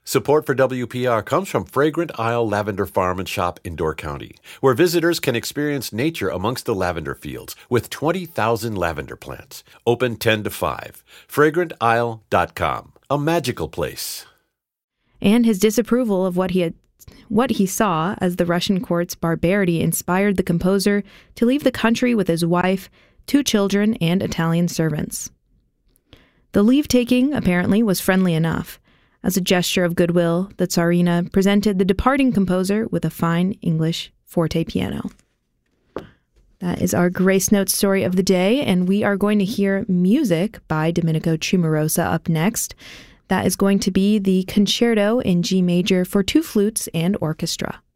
Support for WPR comes from Fragrant Isle Lavender Farm and Shop in Door County, where visitors can experience nature amongst the lavender fields with 20,000 lavender plants. Open 10 to 5. FragrantIsle.com. A magical place. And his disapproval of what he saw as the Russian court's barbarity inspired the composer to leave the country with his wife, 2 children, and Italian servants. The leave-taking, apparently, was friendly enough. As a gesture of goodwill, the Tsarina presented the departing composer with a fine English forte piano. That is our Grace Note story of the day, and we are going to hear music by Domenico Cimarosa up next. That is going to be the Concerto in G major for 2 flutes and orchestra.